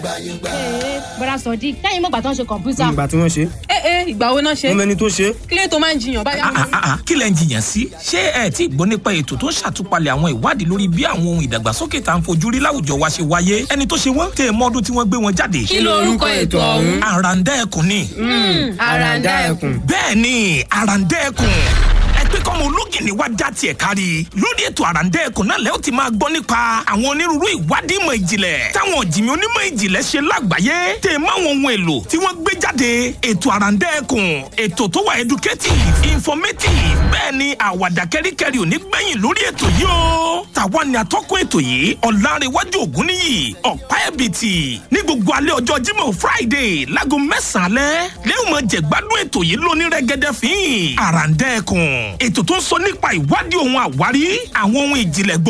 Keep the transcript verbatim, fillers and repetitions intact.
bọ́dà sọ̀dí lẹ́yìn mọ̀gbà tó ń ṣe kọ̀ǹpútà. ìgbà tí wọ́n ṣe. ẹ ẹ ìgbà wo náà ṣe. mo mẹni tó ṣe. kílẹ̀ tó máa ń jiyàn báyà. kí lẹ̀ ń jiyàn sí ṣé ẹ tí gbọ́ nípa ètò tó ń ṣàtúpalẹ̀ àwọn ìwádìí lórí bí àwọn ohun ìdàgbàsókè tá à ń fojú rí láwùjọ wa ṣe wáyé ẹni tó ṣe wọ́n tẹ mọ́ ọdún tí wọ́n gbé wọn jáde. kí ló orúkọ ètò ọ̀hún. àràǹdá ẹkùn ni. àràǹdá ẹkùn. bẹ́ẹ̀ ni àràǹdá ẹkùn pé kọ́mọ ológìnní wá já tiẹ̀ kárí lórí ètò àràǹdá ẹkùn náà lẹ́ ó ti máa gbọ́ nípa àwọn onírúurú ìwádìí ìmọ̀ ìjìnlẹ̀ táwọn ọ̀jìnmí onímọ̀ ìjìnlẹ̀ ṣe lágbàáyé tẹ̀ máwọn ohun èlò tí wọ́n gbé jáde ètò àràǹdá ẹkùn ètò tó wà educative informative bẹ́ẹ̀ ni àwàdà kẹ́ríkẹ́rí ò ní gbẹ̀yìn lórí ètò yìí o tàwa ni atọ́kùn ètò yìí ọ̀làrẹ̀wájú ògúnníyì ọ̀pá ẹ̀bìtì ní gbogbo alẹ́ ọjọ́ Jímọ̀ Friday láago mẹ́sàn-án alẹ́ lẹ́yìn mọ̀ jẹ̀gbádùn ètò yìí lóní rẹ́gẹ́dẹ́ fín àràǹdá ẹkùn ètò tó ń sọ nípa ìwádìí ohun àwárí àwọn ohun ìjìnlẹ̀